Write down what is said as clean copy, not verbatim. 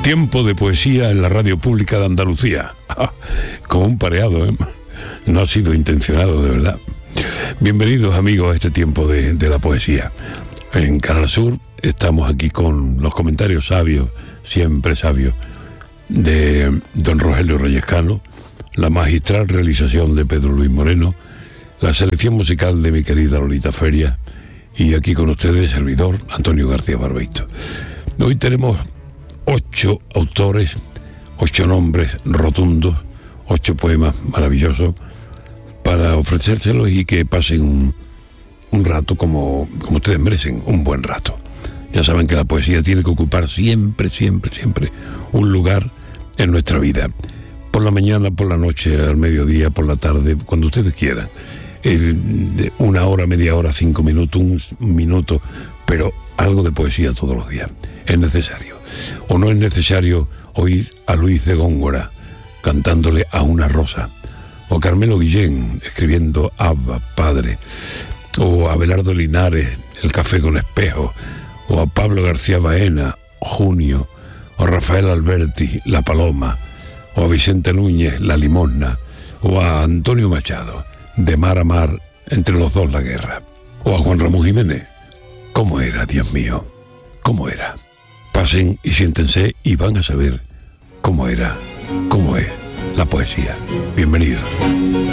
Tiempo de poesía en la radio pública de Andalucía. Como un pareado, ¿eh? No ha sido intencionado, de verdad. Bienvenidos, amigos, a este tiempo de la poesía. En Canal Sur estamos aquí con los comentarios sabios, siempre sabios, de don Rogelio Reyes Cano, la magistral realización de Pedro Luis Moreno, la selección musical de mi querida Lolita Feria, y aquí con ustedes, servidor Antonio García Barbeito. Hoy tenemos 8 autores, 8 nombres rotundos, 8 poemas maravillosos para ofrecérselos y que pasen un rato como ustedes merecen, un buen rato. Ya saben que la poesía tiene que ocupar siempre un lugar en nuestra vida. Por la mañana, por la noche, al mediodía, por la tarde, cuando ustedes quieran. Una hora, media hora, 5 minutos, un minuto, pero algo de poesía todos los días. Es necesario. ¿O no es necesario oír a Luis de Góngora cantándole a una rosa? O Carmelo Guillén escribiendo Abba, Padre. O a Abelardo Linares, El café con espejo. O a Pablo García Baena, Junio. O a Rafael Alberti, La paloma. O a Vicente Núñez, La limosna. O a Antonio Machado, De mar a mar, entre los dos la guerra. O a Juan Ramón Jiménez, ¿cómo era, Dios mío? ¿Cómo era? Pasen y siéntense y van a saber cómo era, cómo es la poesía. Bienvenidos.